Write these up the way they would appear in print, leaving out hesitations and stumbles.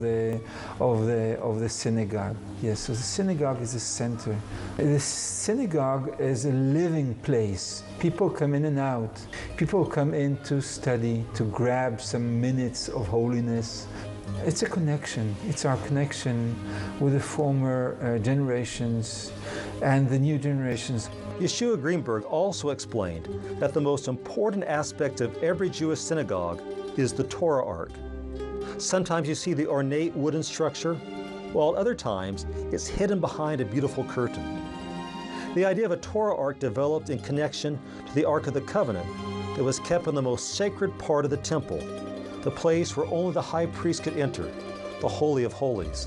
of the synagogue. Yes, so the synagogue is the center. The synagogue is a living place. People come in and out. People come in to study, to grab some minutes of holiness. It's a connection. It's our connection with the former generations and the new generations. Yeshua Greenberg also explained that the most important aspect of every Jewish synagogue is the Torah Ark. Sometimes you see the ornate wooden structure, while at other times it's hidden behind a beautiful curtain. The idea of a Torah Ark developed in connection to the Ark of the Covenant that was kept in the most sacred part of the temple, the place where only the high priest could enter, the Holy of Holies.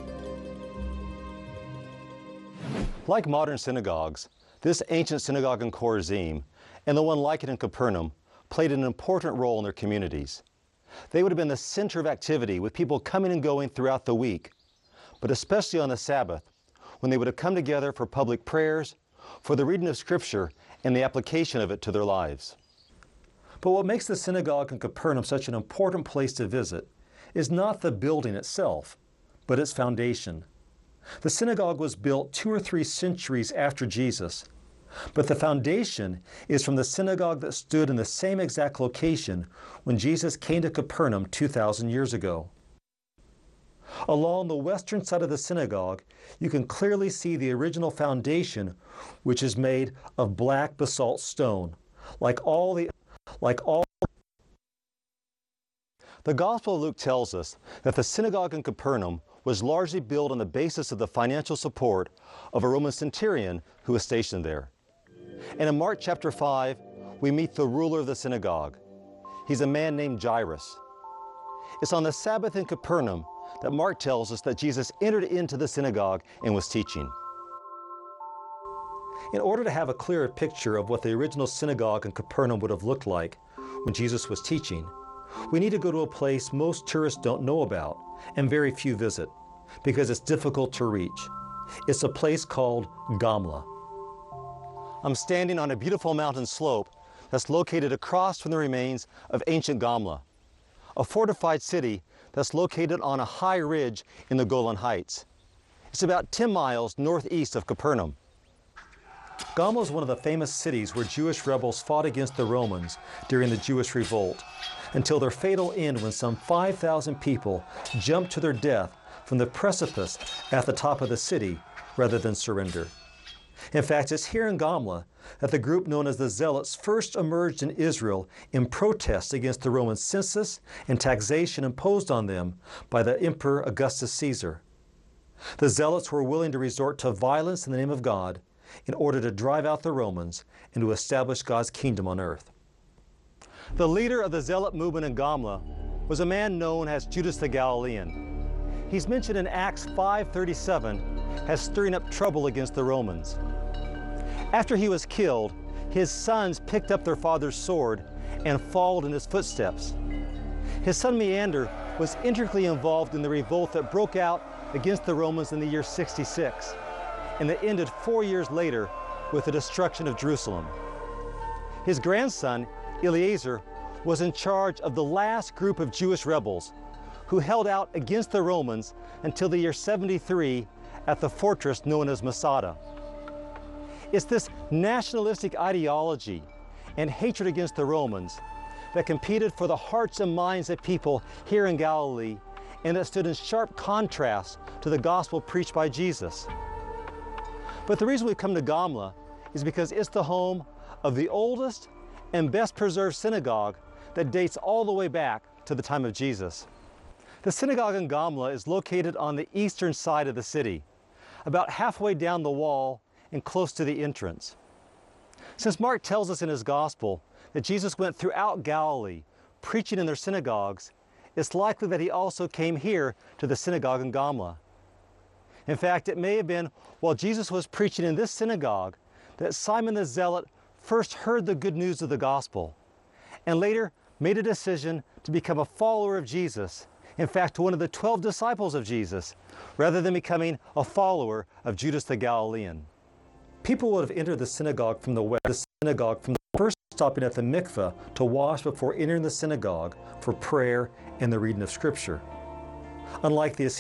Like modern synagogues, this ancient synagogue in Chorazim and the one like it in Capernaum played an important role in their communities. They would have been the center of activity with people coming and going throughout the week, but especially on the Sabbath, when they would have come together for public prayers, for the reading of Scripture, and the application of it to their lives. But what makes the synagogue in Capernaum such an important place to visit is not the building itself, but its foundation. The synagogue was built 2 or 3 centuries after Jesus, but the foundation is from the synagogue that stood in the same exact location when Jesus came to Capernaum 2,000 years ago. Along the western side of the synagogue, you can clearly see the original foundation, which is made of black basalt stone, The Gospel of Luke tells us that the synagogue in Capernaum was largely built on the basis of the financial support of a Roman centurion who was stationed there. And in Mark chapter 5, we meet the ruler of the synagogue. He's a man named Jairus. It's on the Sabbath in Capernaum that Mark tells us that Jesus entered into the synagogue and was teaching. In order to have a clearer picture of what the original synagogue in Capernaum would have looked like when Jesus was teaching, we need to go to a place most tourists don't know about and very few visit because it's difficult to reach. It's a place called Gamla. I'm standing on a beautiful mountain slope that's located across from the remains of ancient Gamla, a fortified city that's located on a high ridge in the Golan Heights. It's about 10 miles northeast of Capernaum. Gamla is one of the famous cities where Jewish rebels fought against the Romans during the Jewish revolt, until their fatal end when some 5,000 people jumped to their death from the precipice at the top of the city rather than surrender. In fact, it's here in Gamla that the group known as the Zealots first emerged in Israel in protest against the Roman census and taxation imposed on them by the Emperor Augustus Caesar. The Zealots were willing to resort to violence in the name of God in order to drive out the Romans and to establish God's kingdom on earth. The leader of the Zealot movement in Gamla was a man known as Judas the Galilean. He's mentioned in Acts 5:37 as stirring up trouble against the Romans. After he was killed, his sons picked up their father's sword and followed in his footsteps. His son Menander was intricately involved in the revolt that broke out against the Romans in the year 66, and that ended 4 years later with the destruction of Jerusalem. His grandson, Eleazar, was in charge of the last group of Jewish rebels who held out against the Romans until the year 73 at the fortress known as Masada. It's this nationalistic ideology and hatred against the Romans that competed for the hearts and minds of people here in Galilee and that stood in sharp contrast to the gospel preached by Jesus. But the reason we've come to Gamla is because it's the home of the oldest and best preserved synagogue that dates all the way back to the time of Jesus. The synagogue in Gamla is located on the eastern side of the city, about halfway down the wall and close to the entrance. Since Mark tells us in his gospel that Jesus went throughout Galilee preaching in their synagogues, it's likely that he also came here to the synagogue in Gamla. In fact, it may have been while Jesus was preaching in this synagogue that Simon the Zealot first heard the good news of the gospel and later made a decision to become a follower of Jesus, in fact, one of the 12 disciples of Jesus, rather than becoming a follower of Judas the Galilean. People would have entered the synagogue from the west, first stopping at the mikveh to wash before entering the synagogue for prayer and the reading of Scripture. Unlike the